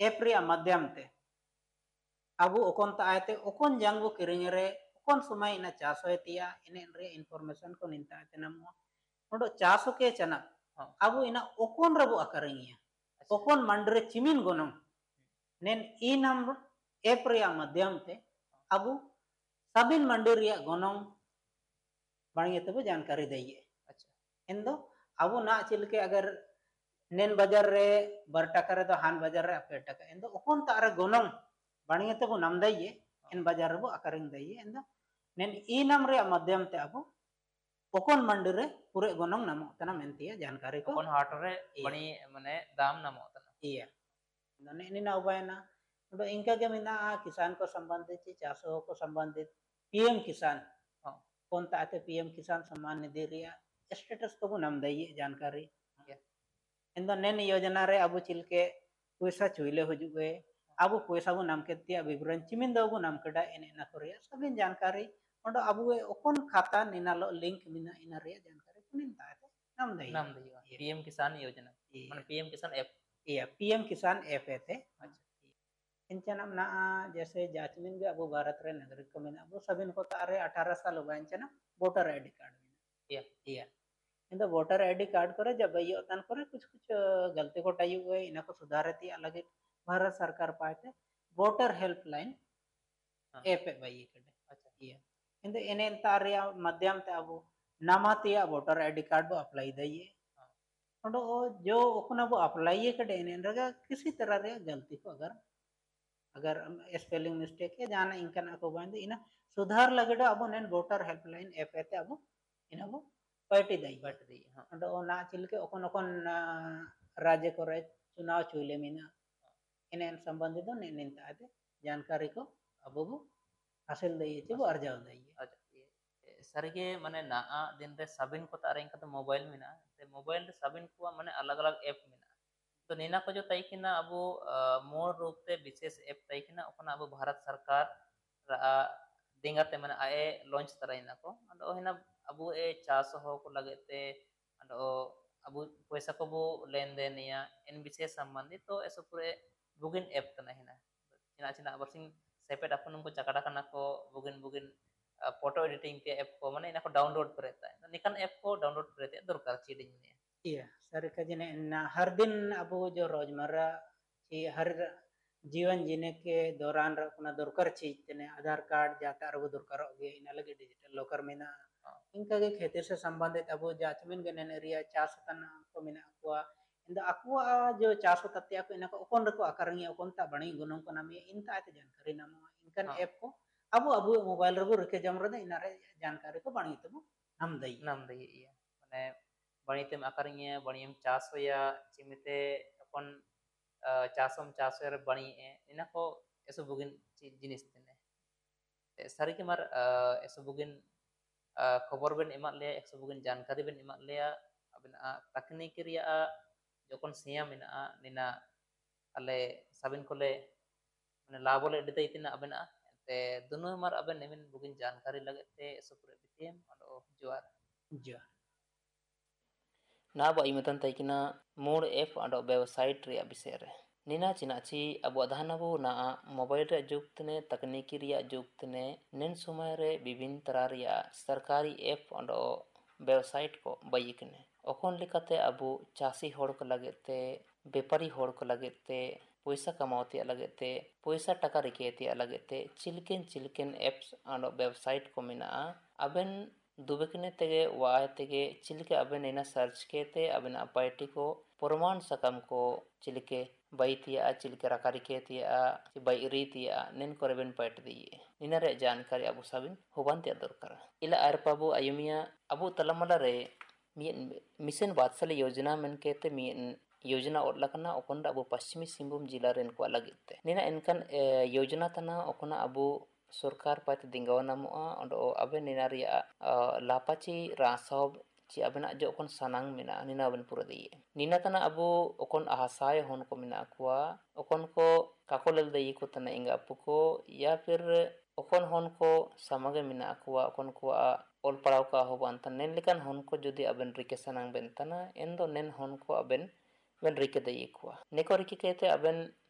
app रे माध्यम ते अबु ओकोन ताते ओकोन जांगबो किरिंग रे ओकोन समय ina चास होतिया ine रे इन्फॉर्मेशन को निंता ते नमो ओडो चास के चना अबु ina ओकोन रबु अकरिंगिया ओकोन मंडरे चिमिन गोनम नेन ई नम एप रे माध्यम ते अबु सबिन मंडरिया गोनम बाणिये तबु जानकारी दइए अच्छा एंदो अबु ना चिलके अगर नेन बाजार रे 2 टाका रे दो हान बाजार रे 2 टाका एंदो ओकोन तारे गोनम बाणिये तबु नाम दइए इन बाजार रबु अकरिंग दइए एंदो नेन ई नम रे माध्यम ते अबु ओकोन मंडरे पूरे गोनम नामो तना मेंतिया जानकारी को ओकोन हाट रे बणी माने दाम नामो तना iya नने ini ना उबायना तो इनका के मिना किसान को संबंधित चासों को संबंधित पीएम किसान कौन ताते पीएम किसान सम्मान निधि रिया स्टेटस को नाम दइए जानकारी इंदो नेन योजना रे अबु चिलके पैसा चुइले हुजुगे अबु पैसा बु नाम केतिया विवरण चिमिन दो बु नाम केडा इन ना कोरिया सबिन जानकारी ओंडो अबु ओकोन खाता निनालो लिंक मिना इन रिया जानकारी कुनिन ताते नाम दइए पीएम किसान योजना माने पीएम किसान ऐप iya पीएम किसान ऐप ete इंचना ना जैसे जाचमिन के अबु भारत रे नागरिक को मिना अबु सबिन को तारे 18 साल हो इंचना वोटर आईडी कार्ड मिना iya इंदो वोटर आईडी कार्ड करे जब यो तन करे कुछ कुछ गलती को टाइयो हुए इना को सुधारती अलग भारत सरकार पाते वोटर हेल्पलाइन ऐप बाई कड़े अच्छा iya इंदो इने तारिया माध्यम ते अबु नामातिया वोटर आईडी कार्ड बो अप्लाई दइए और जो ओकना वो अप्लाई करे इन रगा किसी तरह रे गलती को अगर स्पेलिंग मिस्टेक है जाना इनका को बंद इना सुधार लगड़ा अब नेन वोटर हेल्पलाइन ऐप एते अब इना वो पार्टी दई हां और ना चिलके ओकन राज्य करे चुनाव चुले मिना इन संबंधित तो नेन ताते जानकारी को अब वो हासिल दई चे वो अर्जाव दई सरगे माने ना दिन रे सबिन को तारे इनका तो मोबाइल मिना ते मोबाइल रे सबिन को माने अलग-अलग ऐप मिना तो नीना को जो तैकिना अबो मूल रूप ते विशेष ऐप तैकिना ओकना अबो भारत सरकार दिंगाते माने आए लॉन्च तराइना को अंदो हिना अबो ए 400 हो को लगते अंदो अबो पैसा को बो लेन देन या इन विशेष संबंधित तो ऐसे पूरे बुगिन ऐप तना हिना चिना चिना बरसिंग सेपेट अपन को चकड़ा कना को बुगिन बुगिन फोटो एडिटिंग के ऐप को माने इना को डाउनलोड करता है निकन ऐप को डाउनलोड करते दरकार चीडिंग ने iya सर का जिने ना हर दिन अब जो रोजमर्रा की हर जीवन जीने के दौरान अपना दरकार चीज ने आधार कार्ड जाता रबो दरकार हो गया इन लगे डिजिटल लॉकर में ना इनका के खेती से संबंधित अब जाचमिन के ने एरिया चास तन को मिना को इन अकुआ जो चासो तत्या को इना को ओकोन रको आकरंगी ओकोन ता बणी गुणों को नाम इन ता जानकारी नाम इनकन ऐप को अब मोबाइल रबो रखे जम रे इन रे जानकारी को बणी तबो नाम दई iya माने बणीते आकरिंगे बणीम चास होया चिमिते अपन चासम चास होया बणी इना को एसो बुगिन जिनिस तने सारी के मार एसो बुगिन खबर बेन एमा ले एसो बुगिन जानकारी बेन एमा ले अबिन तकनीक रिया जखन सिया मिना निना अले साबिन कोले माने लाभोले एडिते इतना अबिन ते दोनों मार अबिन नेमिन बुगिन जानकारी लगते एसो पूरे बितेम और जोर जोर ना बा इमतन तैकिना मूड ऐप और वेबसाइट रे विषय रे निना चिनाची अब अधानबो ना मोबाइल रे जुगतने तकनीकी रिया जुगतने निन समय रे विभिन्न तरह रिया सरकारी ऐप और वेबसाइट को बयिकने ओखन लिखते अब चासी होड़ को लगते व्यापारी होड़ को लगते पैसा कमावते लगते पैसा टका रिकेते लगते चिलकेन ऐप्स और वेबसाइट को मिना अबेन दुबकने तेगे वाय तेगे चिलके अबेन इना सर्च केते अबेन पार्टी को प्रमाण सकम को चिलके बैतिया चिलके रकारी केतिया बैरीतिया निन करबेन पार्टी दिए निना रे जानकारी अबु साबिन होबानते दरकार इला आरपाबु आयुमिया अबु तलमला रे मिशन वात्सल योजना मन केते योजना ओडलकना ओकन अबु पश्चिमी सिंहभूम जिला रेन को लगते निना इनकन योजना तना ओकना अबु सरकार पाते दिंगवनामोआ ओंडो अबे निना रिया लापाची रासब ची अबेना जो ओकन सनांग मिना निना अबेन पुरा दिए निना तना अबु ओकन आहासाय होन को मिना कुआ ओकन को काकोलेल दई को तना इंगा पुको या फिर ओकन होन को समागे मिना कुआ ओकन को ओल पड़ाव का होबान तन नेन लेकन होन को जदि अबेन रिके सनांग बेन तना एन दो नेन होन को अबेन रिके दई कुआ नेको रिके केते अबेन